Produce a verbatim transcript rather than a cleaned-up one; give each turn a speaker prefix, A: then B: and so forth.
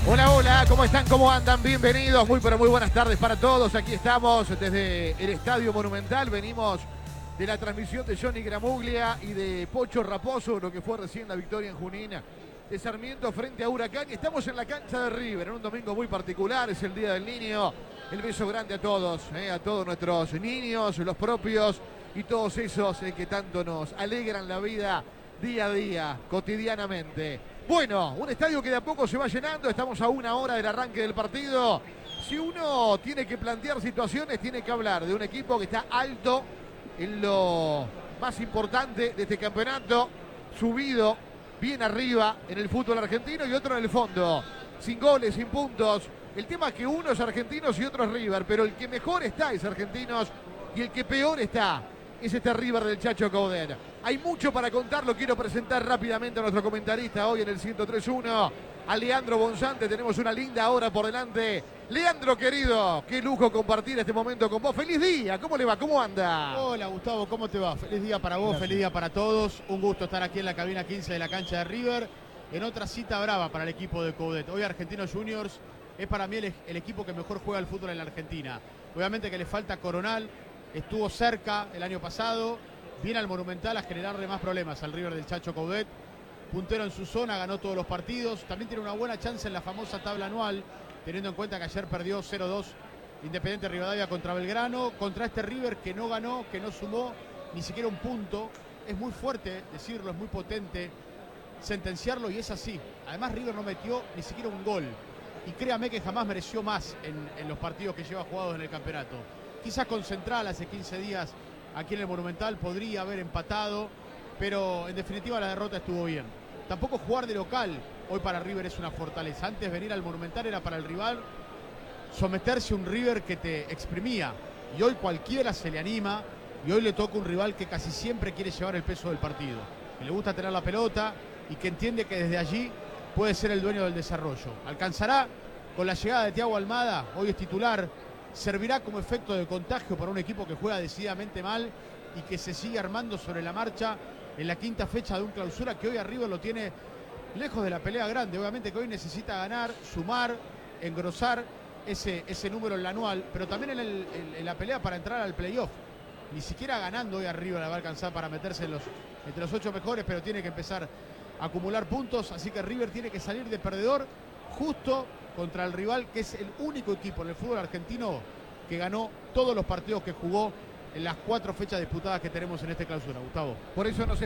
A: Hola, hola, ¿cómo están? ¿Cómo andan? Bienvenidos, muy pero muy buenas tardes para todos. Aquí estamos desde el Estadio Monumental. Venimos de la transmisión de Johnny Gramuglia y de Pocho Raposo, lo que fue recién la victoria en Junín de Sarmiento frente a Huracán. Y estamos en la cancha de River, en un domingo muy particular, es el Día del Niño. El beso grande a todos, eh, a todos nuestros niños, los propios y todos esos eh, que tanto nos alegran la vida día a día, cotidianamente. Bueno, un estadio que de a poco se va llenando, estamos a una hora del arranque del partido. Si uno tiene que plantear situaciones, tiene que hablar de un equipo que está alto en lo más importante de este campeonato, subido bien arriba en el fútbol argentino y otro en el fondo, sin goles, sin puntos. El tema es que uno es Argentinos y otro es River, pero el que mejor está es Argentinos y el que peor está es este River del Chacho Coudet. Hay mucho para contar, lo quiero presentar rápidamente a nuestro comentarista hoy en el ciento tres uno, a Leandro Bonzante. Tenemos una linda hora por delante. Leandro, querido, qué lujo compartir este momento con vos. ¡Feliz día! ¿Cómo le va? ¿Cómo anda?
B: Hola, Gustavo, ¿cómo te va? Feliz día para vos,
A: Gracias.
B: feliz día para todos. Un gusto estar aquí en la cabina quince de la cancha de River, en otra cita brava para el equipo de Coudet. Hoy Argentinos Juniors es para mí el, el equipo que mejor juega al fútbol en la Argentina. Obviamente que le falta Coronal, estuvo cerca el año pasado, viene al Monumental a generarle más problemas al River del Chacho Coudet. Puntero en su zona, ganó todos los partidos, también tiene una buena chance en la famosa tabla anual, teniendo en cuenta que ayer perdió cero dos Independiente Rivadavia contra Belgrano, contra este River que no ganó, que no sumó ni siquiera un punto. Es muy fuerte decirlo, es muy potente sentenciarlo y es así. Además River no metió ni siquiera un gol y créame que jamás mereció más en, en los partidos que lleva jugados en el campeonato. Quizás con Central hace quince días aquí en el Monumental podría haber empatado, pero en definitiva la derrota estuvo bien. Tampoco jugar de local hoy para River es una fortaleza. Antes venir al Monumental era para el rival someterse a un River que te exprimía, y hoy cualquiera se le anima, y hoy le toca un rival que casi siempre quiere llevar el peso del partido, que le gusta tener la pelota y que entiende que desde allí puede ser el dueño del desarrollo. Alcanzará con la llegada de Thiago Almada, hoy es titular, servirá como efecto de contagio para un equipo que juega decididamente mal y que se sigue armando sobre la marcha en la quinta fecha de un clausura que hoy a River lo tiene lejos de la pelea grande. Obviamente que hoy necesita ganar, sumar, engrosar ese, ese número en la anual, pero también en, el, en, en la pelea para entrar al playoff. Ni siquiera ganando hoy a River la va a alcanzar para meterse en los, entre los ocho mejores, pero tiene que empezar a acumular puntos, así que River tiene que salir de perdedor justo contra el rival que es el único equipo en el fútbol argentino que ganó todos los partidos que jugó en las cuatro fechas disputadas que tenemos en este clausura, Gustavo.
A: Por eso nos